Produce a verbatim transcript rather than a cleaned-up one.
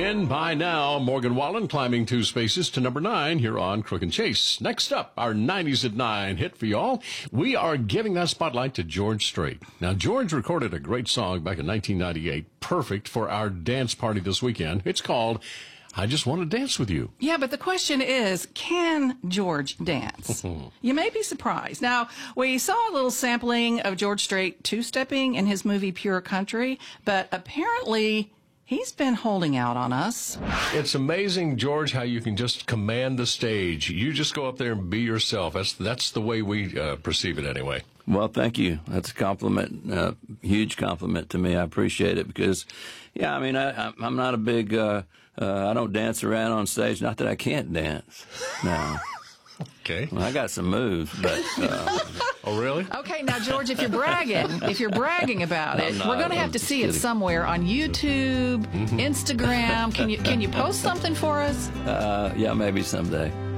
ten by now. Morgan Wallen climbing two spaces to number nine here on Crook and Chase. Next up, our nineties at nine hit for y'all. We are giving that spotlight to George Strait. Now, George recorded a great song back in nineteen ninety-eight, perfect for our dance party this weekend. It's called I Just Want to Dance With You. Yeah, but the question is, can George dance? You may be surprised. Now, we saw a little sampling of George Strait two-stepping in his movie Pure Country, but apparently he's been holding out on us. It's amazing, George, how you can just command the stage. You just go up there and be yourself. That's that's the way we uh, perceive it anyway. Well, thank you. That's a compliment, uh, huge compliment to me. I appreciate it because, yeah, I mean, I, I'm not a big, uh, uh, I don't dance around on stage. Not that I can't dance. No. Okay. Well, I got some moves, but. Uh, oh, really? Okay, now, George, if you're bragging, if you're bragging about it, not, we're going to have I'm to see kidding. it somewhere on YouTube, mm-hmm. Instagram. Can you, can you post something for us? Uh, yeah, maybe someday.